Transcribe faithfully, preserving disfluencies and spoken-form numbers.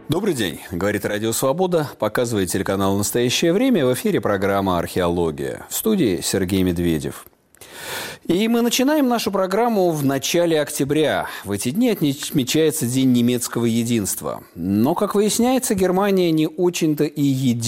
Добрый день, говорит Радио Свобода, показывает телеканал «Настоящее время», в эфире программа «Археология». В студии Сергей Медведев. И мы начинаем нашу программу в начале октября. В эти дни отмечается День немецкого единства. Но, как выясняется, Германия не очень-то и едина.